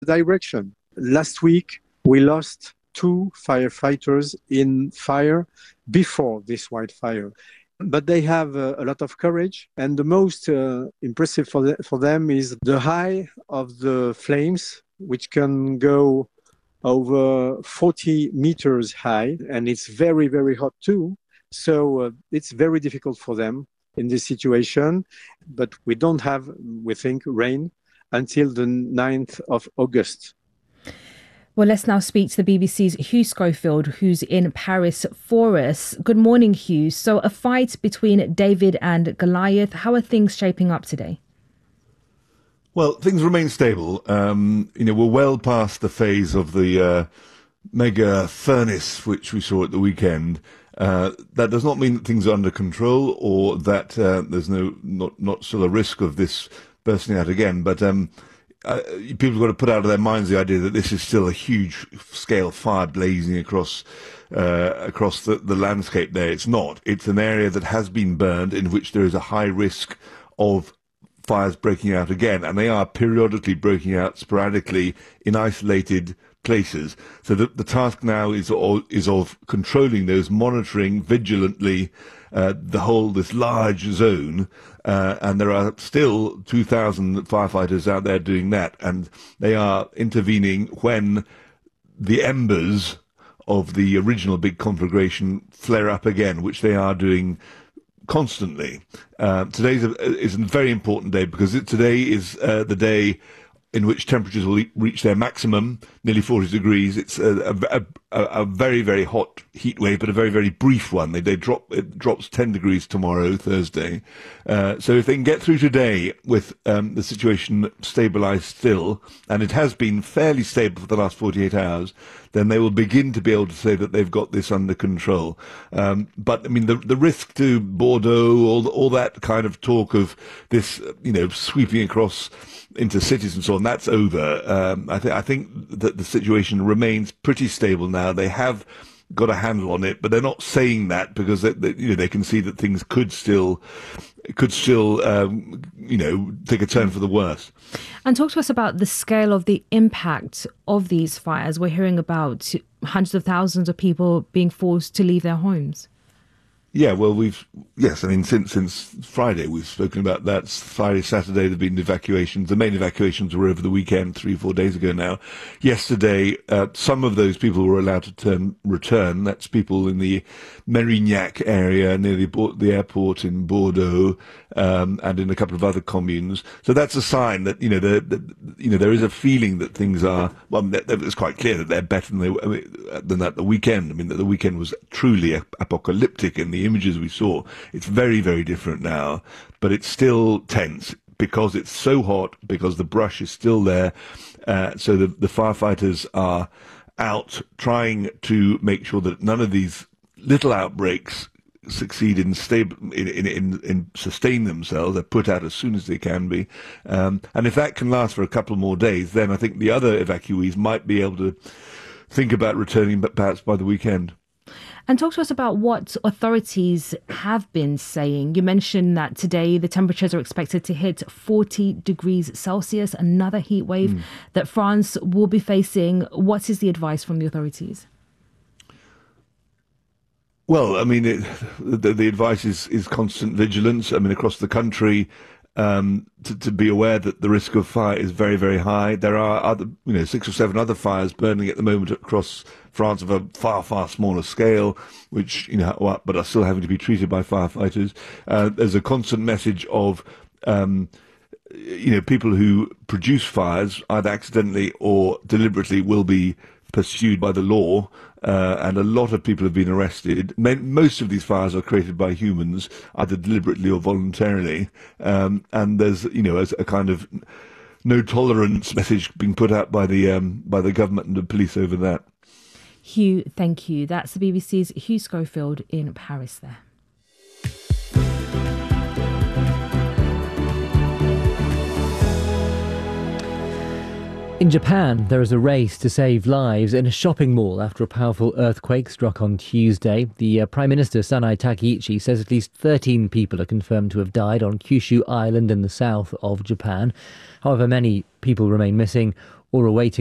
direction. Last week, we lost two firefighters in fire before this wildfire. But they have a lot of courage. And the most impressive for them is the height of the flames, which can go over 40 meters high. And it's very, very hot too. So it's very difficult for them in this situation. But we don't have, we think, rain until the 9th of August. Well, let's now speak to the BBC's Hugh Schofield, who's in Paris for us. Good morning, Hugh. So a fight between David and Goliath. How are things shaping up today? Well, things remain stable. We're well past the phase of the mega furnace, which we saw at the weekend. That does not mean that things are under control or that there's not still a risk of this bursting out again. But people have got to put out of their minds the idea that this is still a huge-scale fire blazing across the landscape there. It's not. It's an area that has been burned, in which there is a high risk of fires breaking out again, and they are periodically breaking out sporadically in isolated places. So the task now is of controlling those, monitoring vigilantly this large zone, and there are still 2,000 firefighters out there doing that, and they are intervening when the embers of the original big conflagration flare up again, which they are doing constantly. Today is a very important day because today is the day in which temperatures will reach their maximum, nearly 40 degrees. It's a very, very hot heat wave, but a very, very brief one. It drops 10 degrees tomorrow, Thursday. So if they can get through today with the situation stabilised still, and it has been fairly stable for the last 48 hours, then they will begin to be able to say that they've got this under control. But I mean, the risk to Bordeaux, all that kind of talk of this, sweeping across into cities and so on, that's over. I think that the situation remains pretty stable now. They have got a handle on it, but they're not saying that because they can see that things could still take a turn for the worse. And talk to us about the scale of the impact of these fires. We're hearing about hundreds of thousands of people being forced to leave their homes. Yeah, well, since Friday we've spoken about that. Friday, Saturday, there have been evacuations. The main evacuations were over the weekend, 3-4 days ago now. Yesterday, some of those people were allowed to return. That's people in the Mérignac area near the airport in Bordeaux, and in a couple of other communes. So that's a sign that there is a feeling that things are. Well, it's quite clear that they're better than at the weekend. I mean, that the weekend was truly apocalyptic in the images we saw. It's very, very different now, but it's still tense because it's so hot, because the brush is still there. So the firefighters are out trying to make sure that none of these little outbreaks succeed in sustain themselves. They're put out as soon as they can be. And if that can last for a couple more days, then I think the other evacuees might be able to think about returning, but perhaps by the weekend. And talk to us about what authorities have been saying. You mentioned that today the temperatures are expected to hit 40 degrees Celsius, another heat wave that France will be facing. What is the advice from the authorities? Well, I mean, the advice is constant vigilance. I mean, across the country, to be aware that the risk of fire is very, very high. There are other, 6 or 7 other fires burning at the moment across France of a far, far smaller scale, which, but are still having to be treated by firefighters. There's a constant message of, people who produce fires, either accidentally or deliberately, will be pursued by the law. And a lot of people have been arrested. Most of these fires are created by humans, either deliberately or voluntarily. And there's, a kind of no tolerance message being put out by the government and the police over that. Hugh, thank you. That's the BBC's Hugh Schofield in Paris there. In Japan, there is a race to save lives in a shopping mall after a powerful earthquake struck on Tuesday. The Prime Minister, Sanai Takaichi, says at least 13 people are confirmed to have died on Kyushu Island in the south of Japan. However, many people remain missing or awaiting